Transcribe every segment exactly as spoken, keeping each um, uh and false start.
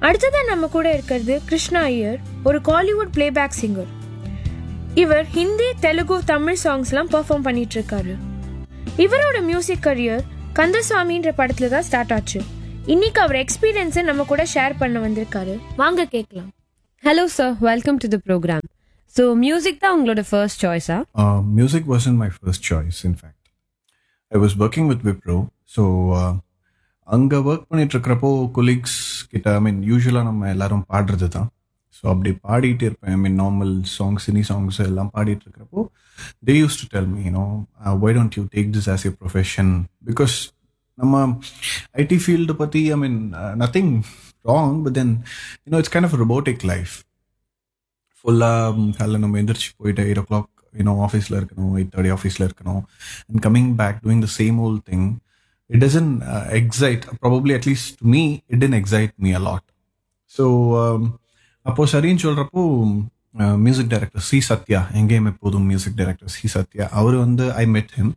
அடுத்ததான் நம்ம கூட இருக்கிறது கிருஷ்ணா ஐயர், ஒரு காலிவுட் பிளேபேக் சிங்கர். இவர் ஹிந்தி, தெலுங்கு, தமிழ் சாங்ஸ்லாம் பெர்ஃபார்ம் பண்ணிட்டு இருக்காரு. இவரோட மியூசிக் கரியர் கந்தசுவாமின்ற படத்துல தான் ஸ்டார்ட் ஆச்சு. இன்னைக்கு அவர் எக்ஸ்பீரியன்ஸை நம்ம கூட ஷேர் பண்ண வந்திருக்காரு. வாங்க கேட்கலாம். Hello sir, welcome to the program. So music தான் உங்களோட first சாய்ஸா? Music wasn't my first choice, in fact. I was working with Wipro. So uh, அங்கே ஒர்க் பண்ணிட்டு இருக்கிறப்போ கொலீக்ஸ் கிட்ட, ஐ மீன் யூஸ்வலாக நம்ம எல்லாரும் பாடுறது தான். ஸோ அப்படி பாடிட்டு இருப்பேன். ஐ மீன் நார்மல் சாங்ஸ், சினி சாங்ஸ் எல்லாம் பாடிட்டு இருக்கிறப்போ they used to tell me, you know, uh, why don't you take this as a profession? Because நம்ம ஐடி ஃபீல்டு பற்றி, ஐ மீன் nothing wrong, but then you know it's kind of robotic life. ஃபுல்லாக காலைல நம்ம எந்திரிச்சு போயிட்டு எயிட் ஓ கிளாக் யூனோ ஆஃபீஸில் இருக்கணும், eight thirty ஆஃபீஸில் இருக்கணும், and coming back doing the same old thing. It doesn't uh, excite, probably at least to me, it didn't excite me a lot. So, அப்போ சரின்னு சொல்கிறப்போ மியூசிக் டைரக்டர் சி சத்யா, எங்கேயுமே போதும் music director C Sathya, அவர் வந்து ஐ மெட் him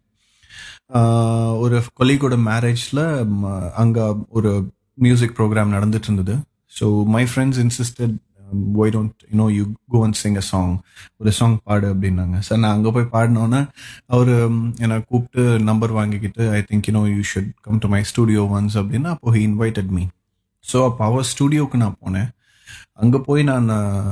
ஒரு கொலீகோட மேரேஜில். அங்கே ஒரு மியூசிக் ப்ரோக்ராம் நடந்துட்டு இருந்தது. So my friends insisted, why don't you know you go and sing a song, ஒரு சாங் பாடு அப்படின்னாங்க. சார் நான் அங்கே போய் பாடினோன்னே அவர் என்னை கூப்பிட்டு நம்பர் வாங்கிக்கிட்டு, I think you know you should come to my studio once அப்படின்னா, அப்போ ஹி இன்வைட்டட் மீ. ஸோ அப்போ அவர் ஸ்டூடியோவுக்கு நான் போனேன். அங்கே போய் நான்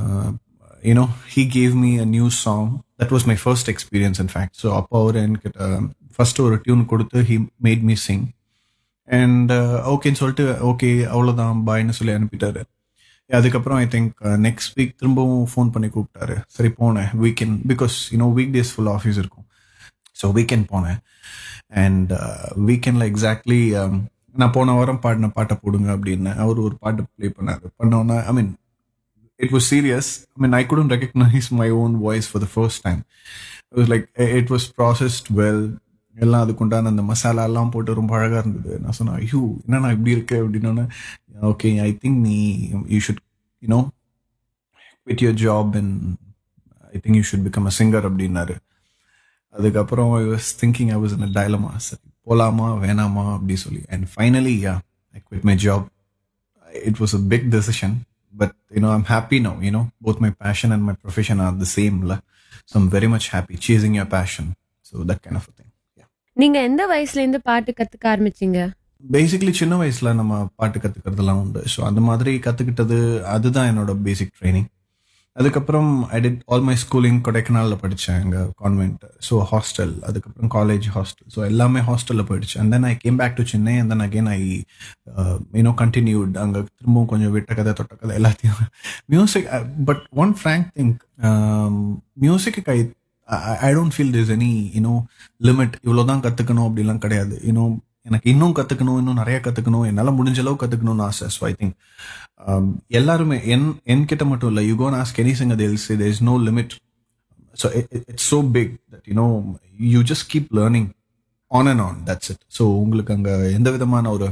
you know he gave me a new song. That was my first experience in fact. So அப்போ அவர் என்கிட்ட ஃபர்ஸ்ட் ஒரு டியூன் கொடுத்து he made me Singh. And ஓகேன்னு சொல்லிட்டு ஓகே அவ்வளோதான் பாய்னு சொல்லி அனுப்பிட்டாரு. அதுக்கப்புறம் ஐ திங்க் நெக்ஸ்ட் வீக் திரும்பவும் ஃபோன் பண்ணி கூப்பிட்டாரு. சரி போனேன் weekend, because you know week days full office இருக்கும். ஸோ வீக்கெண்ட் போனேன். அண்ட் வீக்கெண்டில் எக்ஸாக்ட்லி நான் போன வாரம் பாடின பாட்டை போடுங்க அப்படின்னு அவர் ஒரு பாட்டு ப்ளே பண்ணார். பண்ணோன்னா ஐ mean it was serious. I mean I couldn't recognise my own voice for the first time. It was like it was processed well. எல்லாம் அதுக்குண்டான அந்த மசாலா எல்லாம் போட்டு ரொம்ப அழகாக இருந்தது. நான் சொன்னேன், ஐயோ என்னண்ணா இப்படி இருக்கு அப்படின்னோன்னே, ஓகே ஐ திங்க் நீ you should you know quit your job and I think you should become a singer அப்படின்னாரு. அதுக்கப்புறம் I was thinking, I was in a dilemma, சரி போகலாமா வேணாமா அப்படி சொல்லி. And finally yeah I quit my job. It was a big decision, but you know I'm happy now. You know both my passion and my profession R the சேம்ல. So I'm very much happy chasing your fashion. So that kind of thing. நீங்க எந்த வயசுல இருந்து பாட்டு கத்துக்க ஆரம்பிச்சீங்க? Basically சின்ன வயசுல நம்ம பாட்டு கத்துக்கிறதுலாம் உண்டு. ஸோ அந்த மாதிரி கத்துக்கிட்டது அதுதான் என்னோட பேசிக் ட்ரைனிங். அதுக்கப்புறம் I did all my schooling கொடைக்கானல்ல படித்தேன், எங்கள் கான்வென்ட். ஸோ ஹாஸ்டல், அதுக்கப்புறம் காலேஜ் ஹாஸ்டல், ஸோ எல்லாமே ஹாஸ்டலில் போயிடுச்சு. And then I came back to Chennai. And then again I you know continued. அங்கே திரும்பவும் கொஞ்சம் விட்ட கதை தொட்ட கதை எல்லாத்தையும் music. But one Frank think, music I I don't feel there's any you know limit. இவ்வளோ தான் கற்றுக்கணும் அப்படிலாம் கிடையாது. யூனோ எனக்கு இன்னும் கற்றுக்கணும், இன்னும் நிறைய கற்றுக்கணும், என்னால் முடிஞ்ச அளவு கற்றுக்கணும்னு ஆசை. ஸோ ஐ திங்க் எல்லாருமே என் என்கிட்ட மட்டும் இல்லை, you gonna ask any singer, தேல் சே there is no limit. So it's so big that you know you just keep learning on and on, that's it. So உங்களுக்கு அங்கே எந்த விதமான ஒரு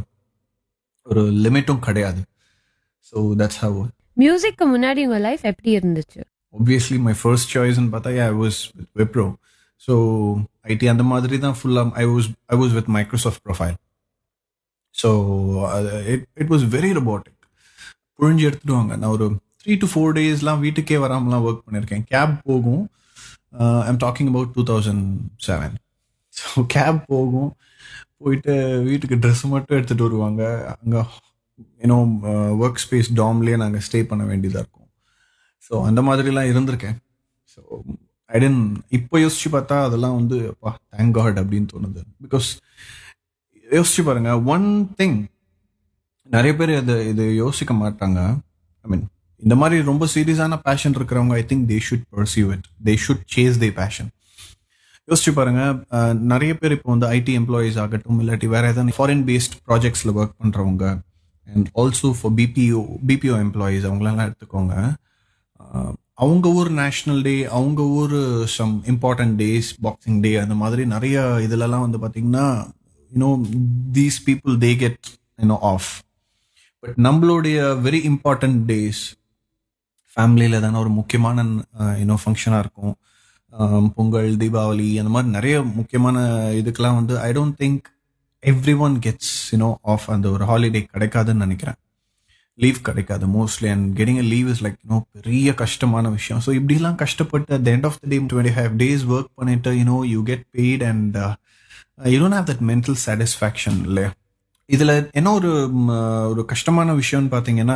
ஒரு லிமிட்டும் கிடையாது. So that's how. மியூசிக்கு முன்னாடி உங்கள் லைஃப் எப்படி இருந்துச்சு? Obviously my first choice in பார்த்தா I was with Wipro. So I T அந்த மாதிரி தான் ஃபுல்லாக I was I was with Microsoft profile. So uh, it it was very robotic. புழிஞ்சு எடுத்துடுவாங்க. நான் ஒரு த்ரீ டு ஃபோர் டேஸ்லாம் வீட்டுக்கே வராமலாம் ஒர்க் பண்ணியிருக்கேன். கேப் போகும். I'm talking about two thousand seven. So gap போகும், போயிட்டு வீட்டுக்கு ட்ரெஸ் மட்டும் எடுத்துகிட்டு வருவாங்க. அங்கே யூனோ ஒர்க் ஸ்பேஸ் டாம்லேயே நாங்கள் ஸ்டே பண்ண வேண்டியதாக இருக்கும். ஸோ அந்த மாதிரிலாம் இருந்திருக்கேன். ஸோ ஐ டென்ட் இப்போ யோசிச்சு பார்த்தா அதெல்லாம் வந்து அப்பா தேங்க் காட் அப்படின்னு தோணுது. பிகாஸ் யோசிச்சு பாருங்க, ஒன் திங் நிறைய பேர் அது இது யோசிக்க மாட்டாங்க. ஐ மீன் இந்த மாதிரி ரொம்ப சீரியஸான பேஷன் இருக்கிறவங்க, I think they should pursue it, they should chase they fashion. யோசிச்சு பாருங்க, நிறைய பேர் இப்போ வந்து ஐடி எம்ப்ளாயீஸ் ஆகட்டும், இல்லாட்டி வேற ஏதாவது ஃபாரின் பேஸ்ட் ப்ராஜெக்ட்ஸில் ஒர்க் பண்ணுறவங்க, and also for BPO BPO employees அவங்களெல்லாம் எடுத்துக்கோங்க. அவங்க ஊர் நேஷ்னல் டே, அவங்க ஊர் சம் இம்பார்ட்டன்ட் டேஸ், பாக்ஸிங் டே, அந்த மாதிரி நிறைய இதுலலாம் வந்து பார்த்தீங்கன்னா you know these people they get you know of. But நம்மளுடைய வெரி இம்பார்ட்டன்ட் டேஸ், ஃபேமிலியில் தானே ஒரு முக்கியமான யூனோ ஃபங்க்ஷனாக இருக்கும். பொங்கல், தீபாவளி, அந்த மாதிரி நிறைய முக்கியமான இதுக்கெல்லாம் வந்து I don't think every one gets you know of. அந்த ஒரு ஹாலிடே கிடைக்காதுன்னு நினைக்கிறேன். லீவ் கிடைக்காது mostly. And getting a leave is like you know பெரிய கஷ்டமான விஷயம். ஸோ இப்படிலாம் கஷ்டப்பட்டு at the end of the day twenty five days work பண்ணிட்டு you know you get paid and you don't have that mental satisfaction இல்லையா. இதில் என்ன ஒரு ம், ஒரு கஷ்டமான விஷயம்னு பார்த்தீங்கன்னா,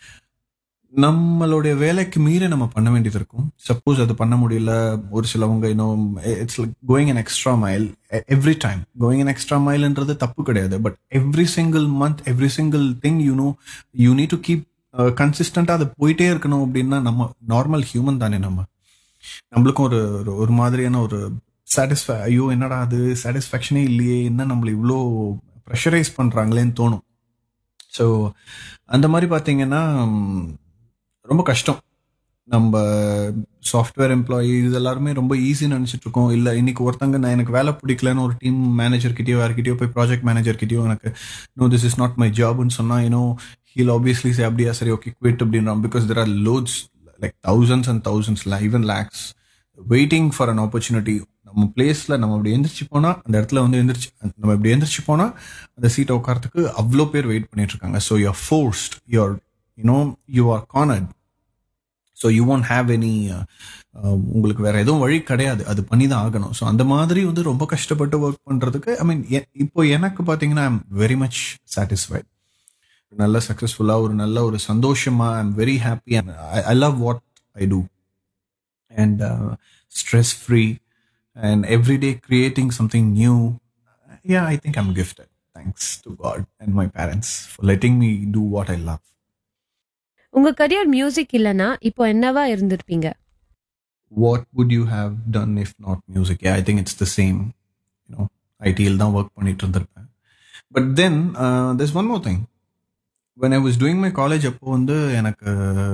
நம்மளுடைய வேலைக்கு மீறி நம்ம பண்ண வேண்டியது இருக்கும். சப்போஸ் அது பண்ண முடியல, ஒரு சிலவங்க இன்னும் it's like going an extra mile every time. Going an extra மைல்ன்றது தப்பு கிடையாது. But every single month every single thing you know you need to keep கன்சிஸ்டண்டா அது போயிட்டே இருக்கணும். அப்படின்னா நம்ம நார்மல் ஹியூமன் தானே, நம்ம நம்மளுக்கும் ஒரு ஒரு- ஒரு மாதிரியான ஒரு சாட்டிஸ்ஃபை, ஐயோ என்னடா அது சாட்டிஸ்ஃபேக்ஷனே இல்லையே, என்ன நம்மள இவ்வளோ ப்ரெஷரைஸ் பண்றாங்களேன்னு தோணும். ஸோ அந்த மாதிரி பார்த்தீங்கன்னா ம், ரொம்ப கஷ்டம். நம்ம சாஃப்ட்வேர் எம்ப்ளாயீஸ் எல்லாருமே ரொம்ப ஈஸின்னு நினச்சிட்டு இருக்கோம். இல்லை இன்னைக்கு ஒருத்தங்க நான் எனக்கு வேலை பிடிக்கலன்னு ஒரு டீம் மேனேஜர்கிட்டயோ யார்கிட்டயோ போய் ப்ராஜெக்ட் மேனேஜர்கிட்டயோ எனக்கு no this is not my ஜாப்னு சொன்னால் யூனோ ஹீல் ஆப்வியஸ்லி சே அப்படியா சரி ஓகே குவிட் அப்படின்றான். Because there are loads like thousands and thousands even lakhs waiting for an opportunity. நம்ம பிளேஸில் நம்ம அப்படி எந்திரிச்சு போனால் அந்த இடத்துல வந்து எந்திரிச்சு நம்ம இப்படி எந்திரிச்சு போனால் அந்த சீட்டை உட்காரத்துக்கு அவ்வளோ பேர் வெயிட் பண்ணிட்டு இருக்காங்க. So you are forced, you are you know you are cornered. So you won't have any உங்களுக்கு வேற எதுவும் வழி கிடையாது, அது பண்ணி தான் ஆகணும். ஸோ அந்த மாதிரி வந்து ரொம்ப கஷ்டப்பட்டு ஒர்க் பண்ணுறதுக்கு ஐ மீன் இப்போ எனக்கு பார்த்தீங்கன்னா I am very much satisfied. நல்ல சக்ஸஸ்ஃபுல்லாக ஒரு நல்ல ஒரு சந்தோஷமா I am very happy and I love what I two and stress free and every day creating something new. Yeah, I think I'm gifted. Thanks to God and my parents for letting me do what I love. உங்க career music இல்லனா இப்போ என்னவா இருந்திருப்பீங்க? What would you have done if not music? Yeah, I think it's the same. You know, I T ல தான் work பண்ணிட்டு இருந்திருப்பேன். But then uh, there's one more thing. When I was doing my college அப்போ வந்து எனக்கு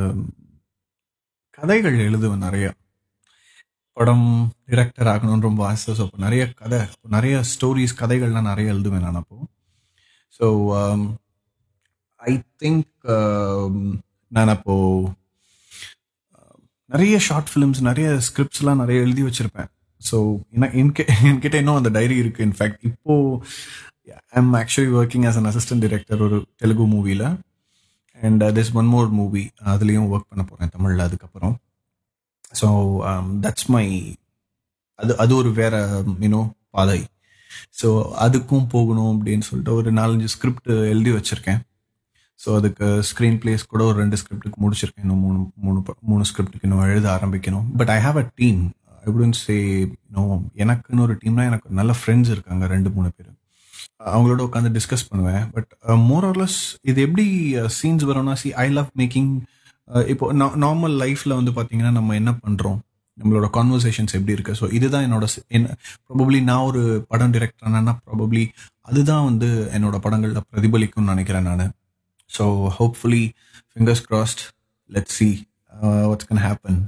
கதைகள் எழுதுவேன் நிறைய. படம் டிரெக்டர் ஆகணும்னு ரொம்ப ஆசை. ஸோ அப்போ நிறைய கதை நிறைய ஸ்டோரிஸ் கதைகள்லாம் நிறைய எழுதுவேன் நான் அப்போ. ஸோ ஐ திங்க் நான் அப்போ நிறைய ஷார்ட் ஃபிலிம்ஸ் நிறைய ஸ்கிரிப்ட்ஸ்லாம் நிறைய எழுதி வச்சிருப்பேன். ஸோ என்கிட்ட இன்னும் அந்த டைரி இருக்கு. இன்ஃபேக்ட் இப்போ I am actually working as an assistant director ஒரு தெலுங்கு மூவியில். And this one more movie அதுலேயும் ஒர்க் பண்ண போகிறேன் தமிழில் அதுக்கப்புறம். ஸோ தட்ஸ் மை அது அது ஒரு வேற யூனோ பாதை. ஸோ அதுக்கும் போகணும் அப்படின்னு சொல்லிட்டு ஒரு நாலஞ்சு ஸ்கிரிப்ட் எழுதி வச்சிருக்கேன். ஸோ அதுக்கு ஸ்க்ரீன் பிளேஸ் கூட ஒரு ரெண்டு ஸ்கிரிப்டுக்கு முடிச்சிருக்கேன். இன்னும் மூணு மூணு ப- மூணு ஸ்கிரிப்டுக்கு இன்னும் எழுத ஆரம்பிக்கணும். But I have a team. I wouldn't say no, எனக்குன்னு ஒரு டீம்னா எனக்கு நல்ல ஃப்ரெண்ட்ஸ் இருக்காங்க ரெண்டு மூணு பேர். அவங்களோட உட்காந்து டிஸ்கஸ் பண்ணுவேன். பட் மோர் ஆர்லெஸ் இது எப்படி சீன்ஸ் வரும்னா, சி ஐ லவ் மேக்கிங். இப்போ நார்மல் லைஃப்பில் வந்து பார்த்தீங்கன்னா நம்ம என்ன பண்ணுறோம், நம்மளோட கான்வர்சேஷன்ஸ் எப்படி இருக்கு. ஸோ இதுதான் என்னோட சி- என்ன ப்ராபப்ளி நான் ஒரு படம் டிரெக்டர் ஆனா ப்ராபப்ளி அதுதான் வந்து என்னோட படங்களில் பிரதிபலிக்கும்னு நினைக்கிறேன் நான். So hopefully fingers crossed, let's see what's can happen.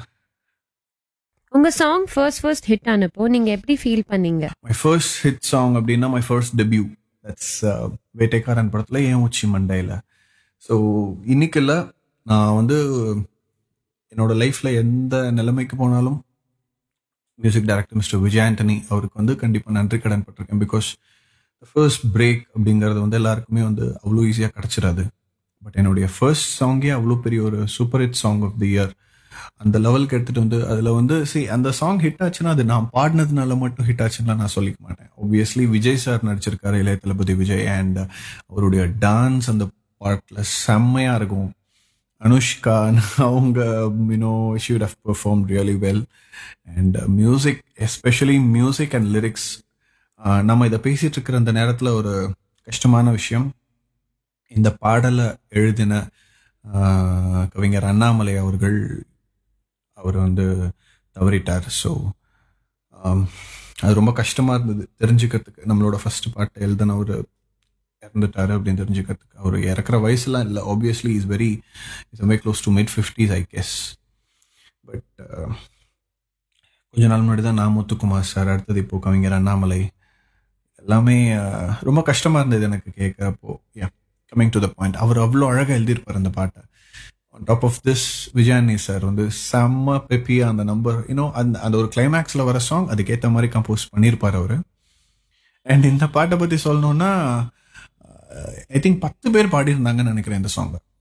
உங்க சாங் ஃபர்ஸ்ட் ஃபர்ஸ்ட் ஹிட் ஆனப்போ நீங்க எப்படி ஃபீல் பண்ணீங்க? மை ஃபர்ஸ்ட் ஹிட் சாங் அப்படின்னா மை ஃபர்ஸ்ட் டெபியூ தட்ஸ் வேட்டைக்காரன் படத்தில் ஏன் உச்சி மண்டையில். ஸோ இன்னைக்கு இல்லை, நான் வந்து என்னோட லைஃப்பில் எந்த நிலைமைக்கு போனாலும் music director mister Vijay Antony அவருக்கு வந்து கண்டிப்பாக நன்றி கடன் பட்டிருக்கேன். பிகாஸ் ஃபர்ஸ்ட் பிரேக் அப்படிங்கிறது வந்து எல்லாருக்குமே வந்து அவ்வளோ ஈஸியாக கிடச்சிடாது. பட் என்னுடைய ஃபர்ஸ்ட் சாங்கே அவ்வளோ பெரிய ஒரு super hit song of the year அந்த லெவலுக்கு எடுத்துகிட்டு வந்து அதில் வந்து சி அந்த சாங் ஹிட் ஆச்சுன்னா அது நான் பாடினதுனால மட்டும் ஹிட் ஆச்சுன்னா நான் சொல்லிக்க மாட்டேன். ஆப்வியஸ்லி விஜய் சார் நடிச்சிருக்காரு, இளைய தளபதி விஜய். அண்ட் அவருடைய டான்ஸ் அந்த பாட்டில் செம்மையாக இருக்கும். அனுஷ்கா அவங்க you know she would have perform really well. And music, especially music and lyrics. நம்ம இதை பேசிட்டு இருக்கிற அந்த நேரத்தில் ஒரு கஷ்டமான விஷயம், இந்த பாடலை எழுதின ஆஹ், கவிஞர் அண்ணாமலை அவர்கள் அவர் வந்து தவறிட்டார். ஸோ அது ரொம்ப கஷ்டமாக இருந்தது தெரிஞ்சுக்கிறதுக்கு. நம்மளோட ஃபர்ஸ்ட் பாட்டை எழுதின அவர் இறந்துட்டாரு அப்படின்னு தெரிஞ்சுக்கிறதுக்கு. அவர் இறக்குற வயசுலாம் இல்லை, obviously is very is very close to mid fifties I guess. But கொஞ்ச நாள் முன்னாடி தான் நான் முத்துக்குமார் சார், அடுத்தது இப்போ கவிஞர் அண்ணாமலை, எல்லாமே அஹ், ரொம்ப கஷ்டமாக இருந்தது எனக்கு கேட்குறப்போ. யா, கம்மிங் டு த பாயிண்ட், அவர் அவ்வளோ அழகாக எழுதியிருப்பார் அந்த பாட்டை. On top of this Vijayani sir வந்து செம்ம பெப்பியா அந்த நம்பர் யூனோ அந்த அந்த ஒரு கிளைமேக்ஸில் வர சாங் அதுக்கேற்ற மாதிரி கம்போஸ் பண்ணியிருப்பார் அவர். அண்ட் இந்த பாட்டை பற்றி சொல்லணுன்னா ஐ திங்க் பத்து பேர் பாடியிருந்தாங்கன்னு நினைக்கிறேன் இந்த சாங்கை.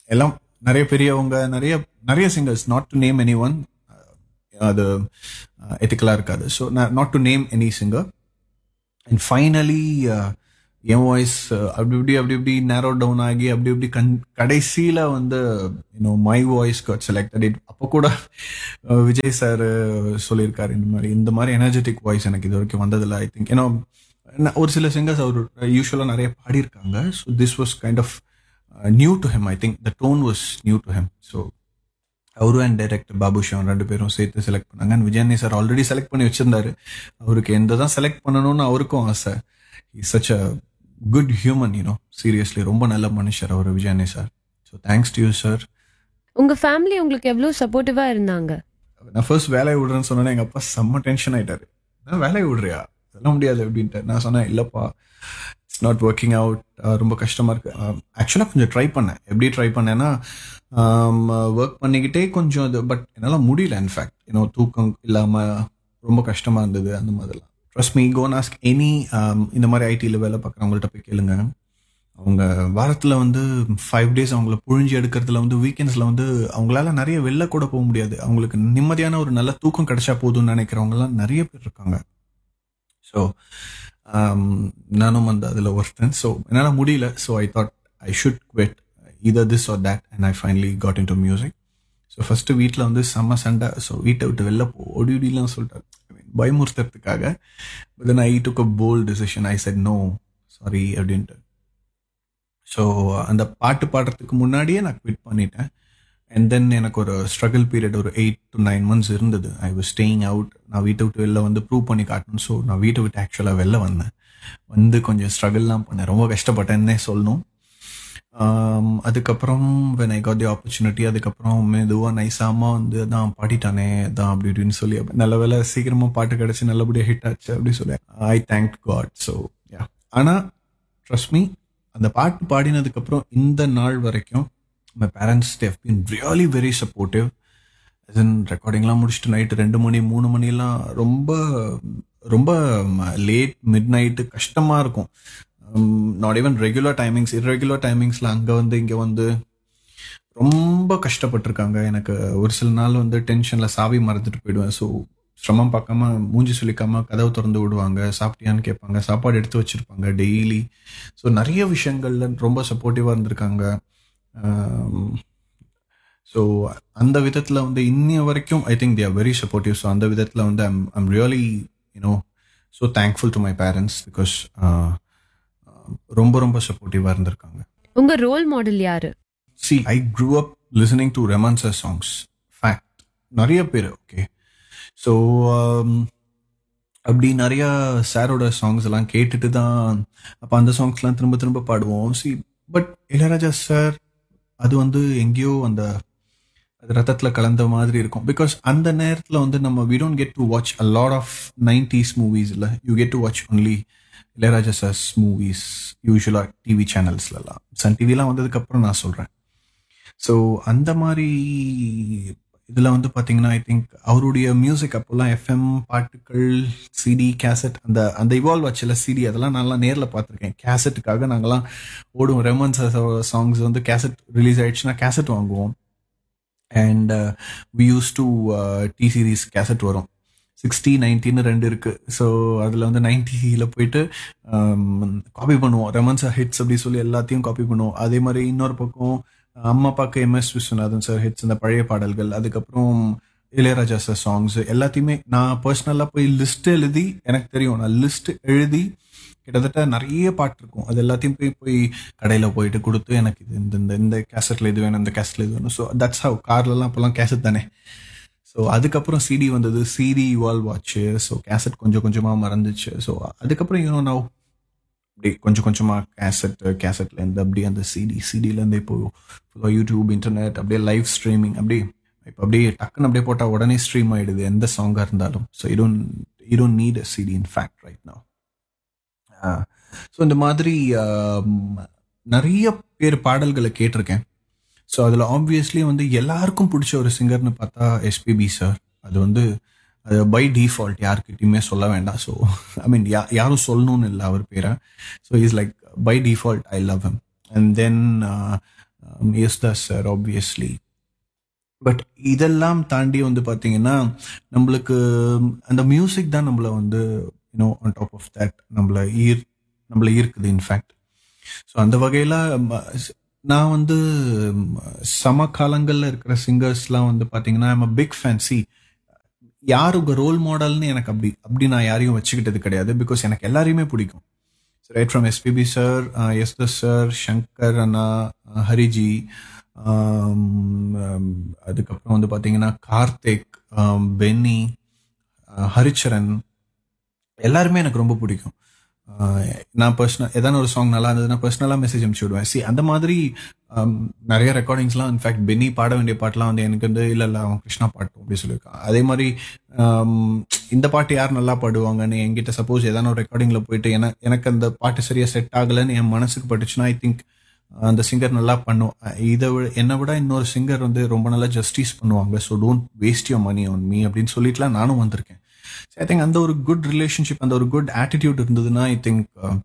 எல்லாம் நிறைய பெரியவங்க, நிறைய நிறைய singers, not to name any one, அது எத்திக்கலாக இருக்காது. So not to name any singer. And finally N voice அப்படி இப்படி அப்படி இப்படி நேரோ டவுன் ஆகி அப்படி இப்படி கண் கடைசியில் வந்து you know my voice got selected. It அப்போ கூட விஜய் சார் சொல்லியிருக்காரு, இந்த மாதிரி இந்த மாதிரி எனர்ஜெட்டிக் வாய்ஸ் எனக்கு இது வரைக்கும் வந்ததில்லை. ஐ திங்க் ஏன்னா ஒரு சில சிங்கர்ஸ் அவர் யூஸ்வலாக நிறைய பாடியிருக்காங்க. So this was kind of new to him. I think the tone was new to him. So அவரு அண்ட் டைரக்டர் பாபு ஷிவன் ரெண்டு பேரும் சேர்த்து செலக்ட் பண்ணாங்க. And Vijayani sir already select பண்ணி வச்சிருந்தாரு. அவருக்கு எந்த தான் செலக்ட் பண்ணணும்னு அவருக்கும் ஆசை. Is such a good human, you know, seriously ரொம்ப நல்ல மனுஷர் அவர் Vijayani sir. So thanks to you sir. உங்க ஃபேமிலி உங்களுக்கு எவ்வளவு சப்போர்ட்டிவா இருந்தாங்க? நான் ஃபர்ஸ்ட் வேலையை விடுறேன்னு சொன்னேன்னா எங்கள் அப்பா செம்ம டென்ஷன் ஆயிட்டாரு. நான் வேலையை விடுறியா, அதெல்லாம் முடியாது அப்படின்ட்டு. நான் சொன்னேன், இல்லைப்பா, இட்ஸ் நாட் ஒர்க்கிங் அவுட், ரொம்ப கஷ்டமாக இருக்குது. ஆக்சுவலாக கொஞ்சம் ட்ரை பண்ணேன். எப்படி ட்ரை பண்ணேன்னா, ஒர்க் பண்ணிக்கிட்டே கொஞ்சம் அது, பட் என்னால் முடியல. இன்ஃபேக்ட் ஏன்னோ தூக்கம் இல்லாமல் ரொம்ப கஷ்டமாக இருந்தது. அந்த மாதிரிலாம் trust me, go and ask any இந்த மாதிரி ஐடியில் வேலை பார்க்குறவங்கள்ட்ட போய் கேளுங்க. அவங்க வாரத்தில் வந்து ஃபைவ் டேஸ் அவங்கள புழிஞ்சு எடுக்கிறதுல வந்து வீக்கெண்ட்ஸில் வந்து அவங்களால நிறைய வெளில கூட போக முடியாது. அவங்களுக்கு நிம்மதியான ஒரு நல்ல தூக்கம் கிடைச்சா போதும்னு நினைக்கிறவங்கலாம் நிறைய பேர் இருக்காங்க. ஸோ நானும் வந்து அதில் ஒருத்தன். ஸோ என்னால் முடியல. So I thought I should quit either this or that, and I finally got into music. So first வீட்டில் வந்து செம்ம சண்டை. ஸோ வீட்டை விட்டு வெளில போ ஓடி ஓடிலாம் சொல்லிட்டாரு, பயமுறுத்துறதுக்காக. But then I took a bolt decision. I said no, sorry அப்படின்ட்டு. ஸோ அந்த பாட்டு பாடுறதுக்கு முன்னாடியே நான் குவிட் பண்ணிட்டேன். அண்ட் தென் எனக்கு ஒரு ஸ்ட்ரகிள் பீரியட் ஒரு எயிட் டு நைன் மந்த்ஸ் இருந்தது. I was staying out. நான் வீட்டை விட்டு வெளில வந்து ப்ரூவ் பண்ணி காட்டணும். ஸோ நான் வீட்டை விட்டு ஆக்சுவலாக வெளில வந்தேன். வந்து கொஞ்சம் ஸ்ட்ரகிள்லாம் பண்ணேன், ரொம்ப கஷ்டப்பட்டேன்னே சொல்லணும். அதுக்கப்புறம் when I got the opportunity, அதுக்கப்புறம் மெதுவாக நைஸாமல் வந்து தான் பாடிட்டானே தான் அப்படி இப்படின்னு சொல்லி, நல்ல வேலை சீக்கிரமாக பாட்டு கிடச்சி நல்லபடியாக ஹிட் ஆச்சு அப்படி சொல்லி I thank God. So yeah, ஆனால் ட்ரஸ்ட் மீ, அந்த பாட்டு பாடினதுக்கப்புறம் இந்த நாள் வரைக்கும் my parents they have been really very supportive. தென் ரெக்கார்டிங்லாம் முடிச்சுட்டு நைட்டு ரெண்டு மணி மூணு மணிலாம் ரொம்ப ரொம்ப லேட் மிட் நைட்டு கஷ்டமாக இருக்கும். Not even regular timings, irregular டைமிங்ஸில் அங்கே வந்து இங்கே வந்து ரொம்ப கஷ்டப்பட்டிருக்காங்க. எனக்கு ஒரு சில நாள் வந்து டென்ஷனில் சாவி மறந்துட்டு போயிடுவேன். ஸோ சிரமம் பார்க்காம மூஞ்சி சொல்லிக்காமல் கதவு திறந்து விடுவாங்க, சாப்பிட்டியான்னு கேட்பாங்க, சாப்பாடு எடுத்து வச்சுருப்பாங்க டெய்லி. ஸோ நிறைய விஷயங்கள்ல ரொம்ப சப்போர்ட்டிவாக இருந்திருக்காங்க. ஸோ அந்த விதத்தில் வந்து இன்னிய வரைக்கும் I think they are very supportive. So அந்த விதத்தில் வந்து I'm I'm really you know so thankful to my parents because ரொம்ப ரொம்ப சப்போர்ட்டிவாக இருந்திருக்காங்க. உங்க ரோல் மாடல் யாரு? C I grew up listening to ரெமன் sir songs. Fact நிறைய பேர் ஓகே. ஸோ அப்படி நிறையா சாரோட சாங்ஸ் எல்லாம் கேட்டுட்டு தான் அப்போ அந்த சாங்ஸ்லாம் திரும்ப திரும்ப பாடுவோம். சி பட் இளையராஜா சார் அது வந்து எங்கேயோ அந்த அது ரத்தத்தில் கலந்த மாதிரி இருக்கும். பிகாஸ் அந்த நேரத்தில் வந்து நம்ம we don't get to watch a lot of nineties movies. இல்லை, you get to watch only Ilaiyaraaja SARS movies யூஸ்வலாக டிவி சேனல்ஸ்லாம். சன் டிவிலாம் வந்ததுக்கப்புறம் நான் சொல்கிறேன். ஸோ அந்த மாதிரி இதில் வந்து பார்த்தீங்கன்னா ஐ திங்க் அவருடைய மியூசிக் அப்போல்லாம் எஃப்எம் பாட்டுகள், சிடி, கேசட், அந்த அந்த இவால்வ் ஆச்சுல சிடி, அதெல்லாம் நான்லாம் நேரில் பார்த்துருக்கேன். கேசட்டுக்காக நாங்கள்லாம் ஓடுவோம். ரெமன் சார் சாங்ஸ் வந்து கேசட் ரிலீஸ் ஆகிடுச்சுன்னா கேசட் வாங்குவோம். And we use to D series cassette வரும், சிக்ஸ்டி நைன்டின்னு ரெண்டு இருக்குது. ஸோ அதில் வந்து நைன்டியில் போயிட்டு காப்பி பண்ணுவோம். ரெமன் சார் ஹிட்ஸ் அப்படி சொல்லி எல்லாத்தையும் காப்பி பண்ணுவோம். அதே மாதிரி இன்னொரு பக்கம் அம்மா அப்பாவுக்கு எம்எஸ் விஸ்வநாதன் சார் ஹிட்ஸ், இந்த பழைய பாடல்கள், அதுக்கப்புறம் இளையராஜா சார் சாங்ஸ் எல்லாத்தையுமே நான் பர்சனலாக போய் லிஸ்ட் எழுதி, எனக்கு தெரியும் நான் லிஸ்ட் எழுதி கிட்டத்தட்ட நிறைய பாட்டு இருக்கும், அது எல்லாத்தையும் போய் போய் கடையில் போயிட்டு கொடுத்து எனக்கு இது இந்த இந்த இந்த கேசட்டில் இது வேணும், இந்த கேசட்டில் இது வேணும். So that's how. கார்லலாம் அப்போல்லாம் கேசட் தானே. ஸோ அதுக்கப்புறம் சிடி வந்தது, சிடி இவால்வ் ஆச்சு. ஸோ கேசட் கொஞ்சம் கொஞ்சமாக மறந்துச்சு. ஸோ அதுக்கப்புறம் யூனோ நான் அப்படி கொஞ்சம் கொஞ்சமாக கேசட், கேசட்லேருந்து அப்படியே அந்த சிடி, சிடிலேருந்து இப்போ யூடியூப், இன்டர்நெட், அப்படியே லைவ் ஸ்ட்ரீமிங், அப்படியே இப்போ அப்படியே டக்குன்னு அப்படியே போட்டால் உடனே ஸ்ட்ரீம் ஆகிடுது எந்த சாங்காக இருந்தாலும். So you don't you don't need a CD in fact right now. So இந்த மாதிரி நிறைய பேர் பாடல்களை கேட்டிருக்கேன். ஸோ அதில் ஆப்வியஸ்லி வந்து எல்லாருக்கும் பிடிச்ச ஒரு சிங்கர்னு பார்த்தா எஸ்பிபி சார். அது வந்து அது பை டிஃபால்ட், யாருக்கிட்டையுமே சொல்ல வேண்டாம். ஸோ ஐ மீன் யா யாரும் சொல்லணும்னு இல்லை அவர் பேரை. So is like by default I love him. And then Yesudas sir obviously. But இதெல்லாம் தாண்டி வந்து பார்த்தீங்கன்னா நம்மளுக்கு அந்த மியூசிக் தான் நம்மளை வந்து you know on top of that நம்மளை ஈர் நம்மளை ஈர்க்குது இன்ஃபேக்ட். ஸோ அந்த வகையில் நான் வந்து சமகாலங்களில் இருக்கிற சிங்கர்ஸ்லாம் வந்து பார்த்தீங்கன்னா ஐம் அ பிக் ஃபேன்சி. யார் உங்கள் ரோல் மாடல்னு எனக்கு அப்படி அப்படி நான் யாரையும் வச்சுக்கிட்டது கிடையாது. பிகாஸ் எனக்கு எல்லாரையுமே பிடிக்கும். Right from SPB sir, Yesudas sir, Shankar அண்ணா, ஹரிஜி, அதுக்கப்புறம் வந்து பார்த்தீங்கன்னா கார்த்திக், பென்னி, ஹரிச்சரன், எல்லாருமே எனக்கு ரொம்ப பிடிக்கும். நான் பர்சனல் ஏதான ஒரு சாங் நல்லா இருந்ததுன்னா பர்சனலாக மெசேஜ் அனுப்பிச்சு விடுவேன். சி அந்த மாதிரி நிறைய ரெக்கார்டிங்ஸ்லாம் இன்ஃபேக்ட் பென்னி பாட வேண்டிய பாட்டெலாம் வந்து எனக்கு வந்து இல்லை இல்லை அவன் கிருஷ்ணா பாட்டும் அப்படி சொல்லியிருக்கான். அதே மாதிரி இந்த பாட்டு யார் நல்லா பாடுவாங்கன்னு என்கிட்ட சப்போஸ் ஏதான ஒரு ரெக்கார்டிங்கில் போயிட்டு என எனக்கு அந்த பாட்டு சரியாக செட் ஆகலைன்னு என் மனசுக்கு பட்டுச்சுன்னா ஐ திங்க் அந்த சிங்கர் நல்லா பண்ணும். இதை விட என்னை விட இன்னொரு சிங்கர் வந்து ரொம்ப நல்லா ஜஸ்டிஸ் பண்ணுவாங்க. So don't waste your money on me அப்படின்னு சொல்லிட்டுலாம் நானும் வந்திருக்கேன். ஐ திங்க் அந்த ஒரு குட் ரிலேஷன்ஷிப், அந்த ஒரு குட் ஆட்டிடியூட் இருந்ததுன்னா I think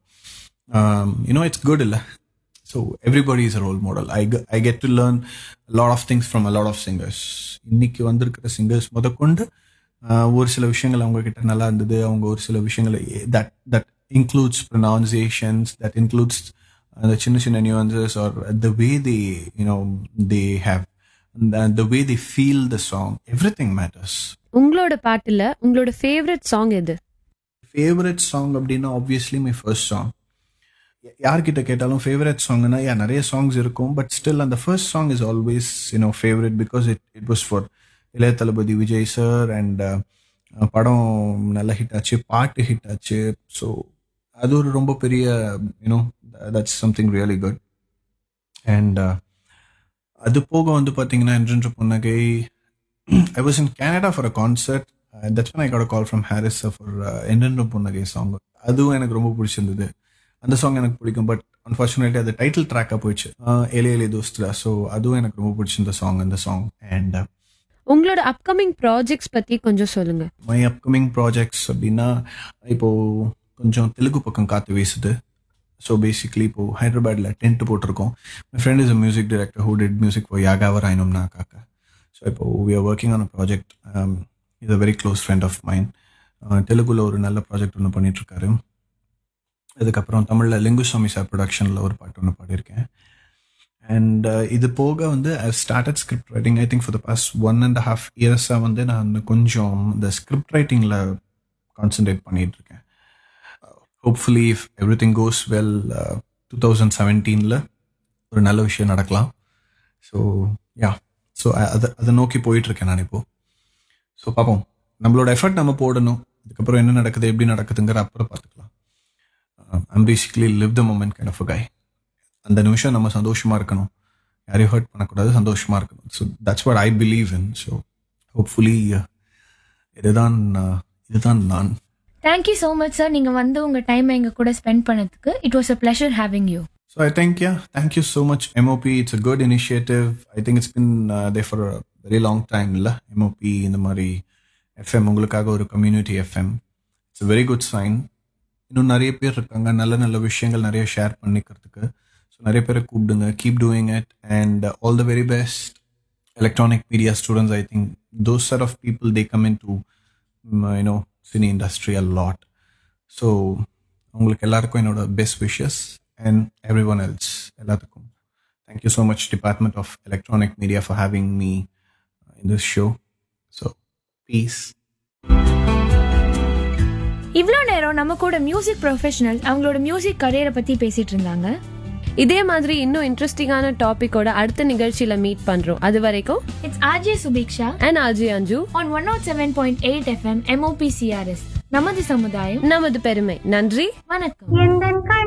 you know it's good இல்லை. So everybody is a role model. I I get to learn lot of things from a lot of singers. இன்னைக்கு வந்திருக்கிற சிங்கர்ஸ் முதற்கொண்டு ஒரு சில விஷயங்கள் அவங்க கிட்ட நல்லா இருந்தது. அவங்க ஒரு சில விஷயங்கள் that that includes ப்ரொனவுன்சியேஷன்ஸ், that includes அந்த சின்ன சின்ன nuances R the way they you know they have the way they feel the song, everything matters. உங்களோட பாட்டுல உங்களோட ஃபேவரட் சாங் எது? ஃபேவரட் சாங் அப்படின்னா ஆப்வியஸ்லி மை ஃபர்ஸ்ட் சாங். யார்கிட்ட கேட்டாலும் ஃபேவரட் சாங்னா யா நிறைய சாங்ஸ் இருக்கும். பட் ஸ்டில் அந்த first song is always you know favourite because it it was for இளைய தளபதி விஜய் சார். அண்ட் படம் நல்ல ஹிட் ஆச்சு, பாட்டு ஹிட் ஆச்சு. ஸோ அது ஒரு ரொம்ப பெரிய you know that's something really good. And அது போக வந்து பார்த்தீங்கன்னா என்றென்ற புன்னகை, I was in Canada for a concert. Uh, that's when I got a call from Harris for Endendra Punnage song. அதுவும் எனக்கு ரொம்ப பிடிச்சிருந்தது. அந்த சாங் எனக்கு பிடிக்கும். பட் அன்ஃபார்ச்சுனேட்லி அது டைட்டில் ட்ராக்காக போயிடுச்சு, ஏலே ஏலே தோஸ்தா. ஸோ அதுவும் எனக்கு ரொம்ப பிடிச்சிருந்த சாங் அந்த சாங். அண்ட் உங்களோட அப்கமிங் ப்ராஜெக்ட்ஸ் பற்றி கொஞ்சம் சொல்லுங்க. மை அப்கமிங் ப்ராஜெக்ட்ஸ் அப்படின்னா இப்போது கொஞ்சம் தெலுங்கு பக்கம் காற்று வீசுது. ஸோ பேசிக்லி இப்போது ஹைதராபாத்தில் டென்ட் போட்டிருக்கோம். My friend is a music director who did music for யாகாவர் ஐனம்னா காக்கா. ஸோ இப்போ we are working on a project. Is a very close friend of mind. தெலுங்குல ஒரு நல்ல ப்ராஜெக்ட் ஒன்று பண்ணிகிட்ருக்காரு. அதுக்கப்புறம் தமிழில் லிங்குசாமி சார் ப்ரொடக்ஷனில் ஒரு பாட்டு ஒன்று பாடியிருக்கேன். அண்ட் இது போக வந்து I started script writing. I think for the past one and half இயர்ஸாக வந்து நான் கொஞ்சம் இந்த ஸ்கிரிப்ட் ரைட்டிங்கில் கான்சன்ட்ரேட் பண்ணிகிட்ருக்கேன். Hopefully if every thing cos well two thousand செவன்டீனில் ஒரு நல்ல விஷயம் நடக்கலாம். ஸோ யா ஸோ அதை அதை நோக்கி போயிட்டுருக்கேன் நான் இப்போது. ஸோ பார்ப்போம், நம்மளோட எஃபர்ட் நம்ம போடணும். அதுக்கப்புறம் என்ன நடக்குது எப்படி நடக்குதுங்கிற அப்புறம் பார்த்துக்கலாம். I'm basically live the moment kind of a கை. அந்த நிமிஷம் நம்ம சந்தோஷமாக இருக்கணும், யாரையும் ஹர்ட் பண்ணக்கூடாது, சந்தோஷமாக இருக்கணும். So that's what I believe in. So hopefully இதுதான் இதுதான் நான். தேங்க்யூ ஸோ மச் சார், நீங்கள் வந்து உங்கள் டைமை எங்கள் கூட ஸ்பெண்ட் பண்ணதுக்கு. It was a pleasure having you. So I think, yeah, thank you so much, M O P. It's a good initiative. I think it's been uh, there for a very long time, illa M O P in the Mari F M ungalukkaga or community F M. It's a very good sign. இன்னும் நிறைய பேர் இருக்காங்க நல்ல நல்ல விஷயங்கள் நிறைய share பண்ணிக்கிறதுக்கு. So நிறைய பேரை கூப்பிடுங்க. Keep doing it and all the very best electronic media students. I think those sir of people they come in to you know cine industry a lot. So உங்களுக்கு எல்லாருக்கும் என்னோட best wishes. And everyone else, எல்லாத்துக்கும் thank you so much Department of Electronic Media for having me in this show. So peace. இவ்வளோ நேரம் நம்ம கூட music professional அவங்களோட music கரியரை பற்றி பேசிட்டு இருந்தாங்க. இதே மாதிரி இன்னும் இன்ட்ரெஸ்டிங்கான டாபிக்கோட அடுத்த நிகழ்ச்சியில மீட் பண்றோம். அது வரைக்கும் it's RJ Subiksha and RJ அஞ்சு on one oh seven point eight F M M O P C R S. நமது சமுதாயம் நமது பெருமை. நன்றி, வணக்கம்.